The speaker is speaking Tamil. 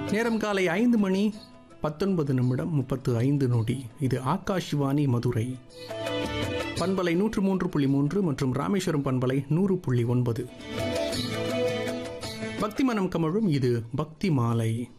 நேரம் காலை 5:19:35. இது ஆகாஷ்வாணி மதுரை பண்பலை 103.3 மற்றும் ராமேஸ்வரம் பண்பலை 100.9. பக்தி மனம் கமழும் இது பக்தி மாலை.